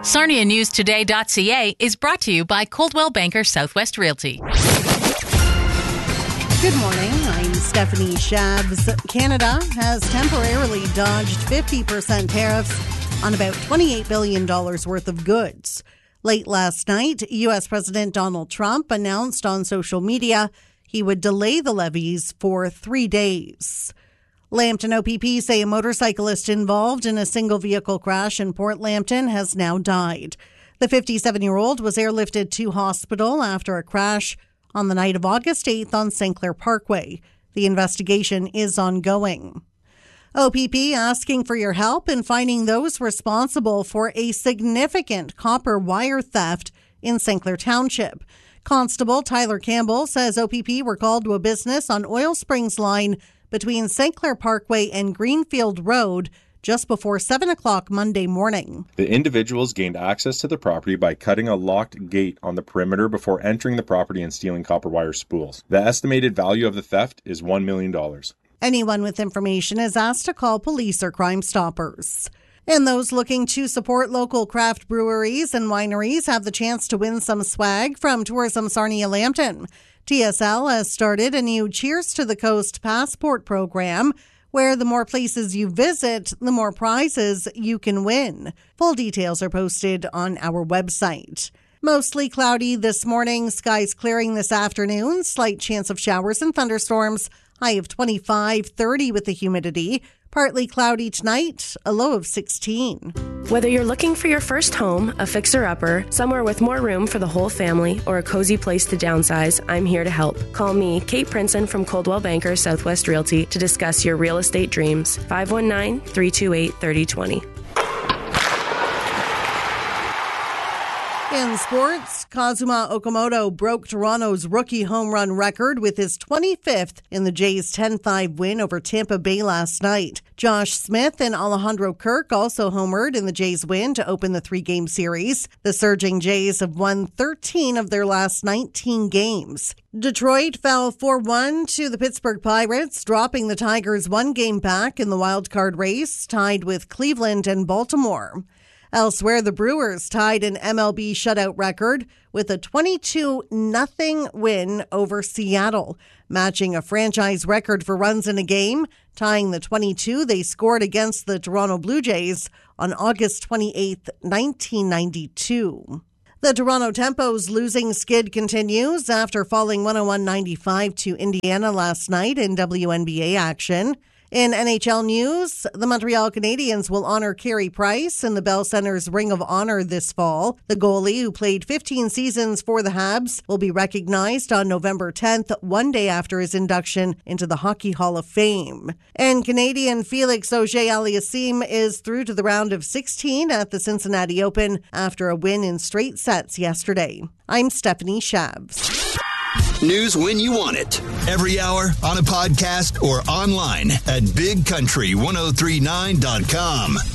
SarniaNewsToday.ca is brought to you by Coldwell Banker Southwest Realty. Good morning. I'm Stephanie Shabs. Canada has temporarily dodged 50% tariffs on about $28 billion worth of goods. Late last night, U.S. President Donald Trump announced on social media he would delay the levies for 3 days. Lambton OPP say a motorcyclist involved in a single vehicle crash in Port Lambton has now died. The 57-year-old was airlifted to hospital after a crash on the night of August 8th on St. Clair Parkway. The investigation is ongoing. OPP asking for your help in finding those responsible for a significant copper wire theft in St. Clair Township. Constable Tyler Campbell says OPP were called to a business on Oil Springs Line between St. Clair Parkway and Greenfield Road just before 7 o'clock Monday morning. The individuals gained access to the property by cutting a locked gate on the perimeter before entering the property and stealing copper wire spools. The estimated value of the theft is $1 million. Anyone with information is asked to call police or Crime Stoppers. And those looking to support local craft breweries and wineries have the chance to win some swag from Tourism Sarnia Lambton. TSL has started a new Cheers to the Coast passport program where the more places you visit, the more prizes you can win. Full details are posted on our website. Mostly cloudy this morning, skies clearing this afternoon, slight chance of showers and thunderstorms, high of 25, 30 with the humidity. Partly cloudy tonight, a low of 16. Whether you're looking for your first home, a fixer-upper, somewhere with more room for the whole family, or a cozy place to downsize, I'm here to help. Call me, Kate Princeton from Coldwell Banker Southwest Realty to discuss your real estate dreams. 519-328-3020. In sports, Kazuma Okamoto broke Toronto's rookie home run record with his 25th in the Jays' 10-5 win over Tampa Bay last night. Josh Smith and Alejandro Kirk also homered in the Jays' win to open the 3-game series. The surging Jays have won 13 of their last 19 games. Detroit fell 4-1 to the Pittsburgh Pirates, dropping the Tigers 1 game back in the wild-card race, tied with Cleveland and Baltimore. Elsewhere, the Brewers tied an MLB shutout record with a 22-0 win over Seattle, matching a franchise record for runs in a game, tying the 22 they scored against the Toronto Blue Jays on August 28, 1992. The Toronto Tempo's losing skid continues after falling 101-95 to Indiana last night in WNBA action. In NHL news, the Montreal Canadiens will honor Carey Price in the Bell Centre's Ring of Honor this fall. The goalie, who played 15 seasons for the Habs, will be recognized on November 10th, one day after his induction into the Hockey Hall of Fame. And Canadian Felix Auger-Aliassime is through to the round of 16 at the Cincinnati Open after a win in straight sets yesterday. I'm Stephanie Shabs. News when you want it. Every hour on a podcast or online at bigcountry1039.com.